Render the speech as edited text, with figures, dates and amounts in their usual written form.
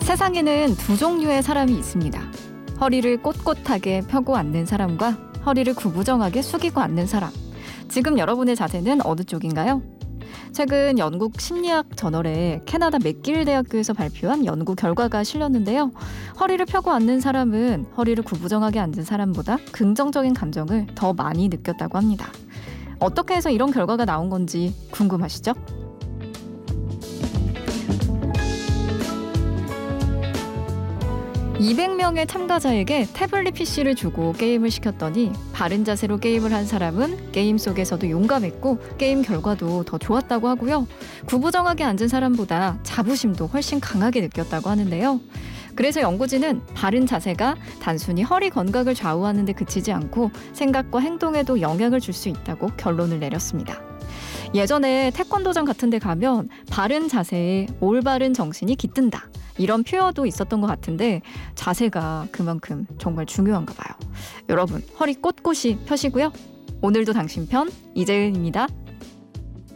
세상에는 두 종류의 사람이 있습니다. 허리를 꼿꼿하게 펴고 앉는 사람과 허리를 구부정하게 숙이고 앉는 사람. 지금 여러분의 자세는 어느 쪽인가요? 최근 영국 심리학 저널에 캐나다 맥길 대학교에서 발표한 연구 결과가 실렸는데요. 허리를 펴고 앉는 사람은 허리를 구부정하게 앉은 사람보다 긍정적인 감정을 더 많이 느꼈다고 합니다. 어떻게 해서 이런 결과가 나온 건지 궁금하시죠? (200명의) 참가자에게 태블릿 PC를 주고 게임을 시켰더니 바른 자세로 게임을 한 사람은 게임 속에서도 용감했고 게임 결과도 더 좋았다고 하고요. 구부정하게 앉은 사람보다 자부심도 훨씬 강하게 느꼈다고 하는데요. 그래서 연구진은 바른 자세가 단순히 허리 건강을 좌우하는 데 그치지 않고 생각과 행동에도 영향을 줄 수 있다고 결론을 내렸습니다. 예전에 태권도장 같은 데 가면 바른 자세에 올바른 정신이 깃든다, 이런 표현도 있었던 것 같은데 자세가 그만큼 정말 중요한가 봐요. 여러분, 허리 꼿꼿이 펴시고요. 오늘도 당신 편 이재은입니다.